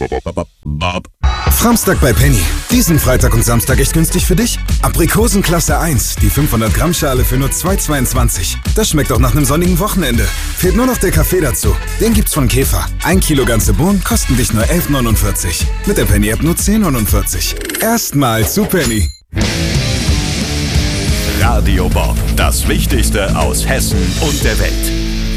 Framstag bei Penny. Diesen Freitag und Samstag echt günstig für dich? Aprikosen Klasse 1, die 500 Gramm Schale für nur 2,22. Das schmeckt auch nach einem sonnigen Wochenende. Fehlt nur noch der Kaffee dazu. Den gibt's von Käfer. 1 Kilo ganze Bohnen kosten dich nur 11,49. Mit der Penny-App nur 10,49. Erstmal zu Penny. Radio Bob, das Wichtigste aus Hessen und der Welt.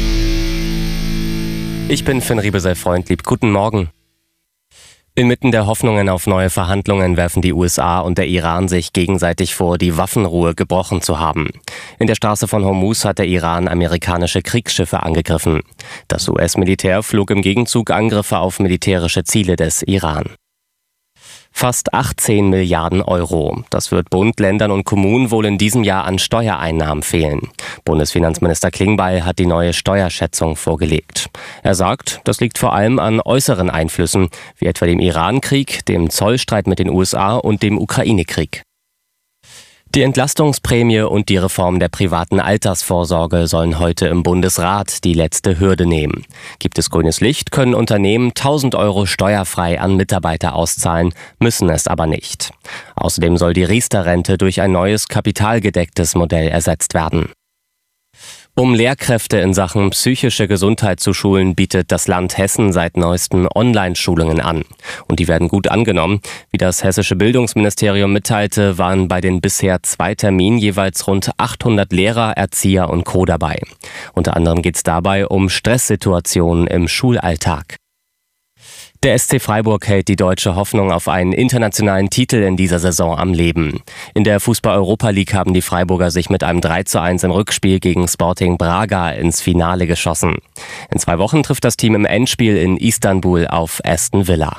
Ich bin Finn Riebesell-Freund, lieb guten Morgen. Inmitten der Hoffnungen auf neue Verhandlungen werfen die USA und der Iran sich gegenseitig vor, die Waffenruhe gebrochen zu haben. In der Straße von Hormuz hat der Iran amerikanische Kriegsschiffe angegriffen. Das US-Militär flog im Gegenzug Angriffe auf militärische Ziele des Iran. Fast 18 Milliarden Euro. Das wird Bund, Ländern und Kommunen wohl in diesem Jahr an Steuereinnahmen fehlen. Bundesfinanzminister Klingbeil hat die neue Steuerschätzung vorgelegt. Er sagt, das liegt vor allem an äußeren Einflüssen, wie etwa dem Iran-Krieg, dem Zollstreit mit den USA und dem Ukraine-Krieg. Die Entlastungsprämie und die Reform der privaten Altersvorsorge sollen heute im Bundesrat die letzte Hürde nehmen. Gibt es grünes Licht, können Unternehmen 1.000 Euro steuerfrei an Mitarbeiter auszahlen, müssen es aber nicht. Außerdem soll die Riester-Rente durch ein neues kapitalgedecktes Modell ersetzt werden. Um Lehrkräfte in Sachen psychische Gesundheit zu schulen, bietet das Land Hessen seit neuestem Online-Schulungen an. Und die werden gut angenommen. Wie das hessische Bildungsministerium mitteilte, waren bei den bisher 2 Terminen jeweils rund 800 Lehrer, Erzieher und Co. dabei. Unter anderem geht es dabei um Stresssituationen im Schulalltag. Der SC Freiburg hält die deutsche Hoffnung auf einen internationalen Titel in dieser Saison am Leben. In der Fußball-Europa League haben die Freiburger sich mit einem 3:1 im Rückspiel gegen Sporting Braga ins Finale geschossen. In 2 Wochen trifft das Team im Endspiel in Istanbul auf Aston Villa.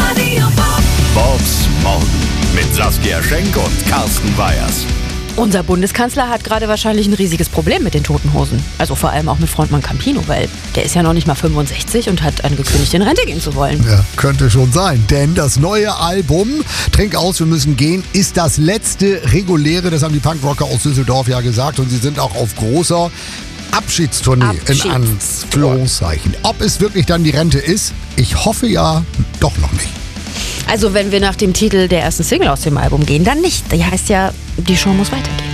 Bobs Morgen mit Saskia Schenk und Carsten Weyers. Unser Bundeskanzler hat gerade wahrscheinlich ein riesiges Problem mit den Toten Hosen. Also vor allem auch mit Frontmann Campino, weil der ist ja noch nicht mal 65 und hat angekündigt, in Rente gehen zu wollen. Ja, könnte schon sein, denn das neue Album Trink aus, wir müssen gehen ist das letzte reguläre, das haben die Punkrocker aus Düsseldorf ja gesagt und sie sind auch auf großer Abschiedstournee in Anführungszeichen. Ob es wirklich dann die Rente ist, ich hoffe ja doch noch nicht. Also wenn wir nach dem Titel der ersten Single aus dem Album gehen, dann nicht. Die heißt ja, die Show muss weitergehen.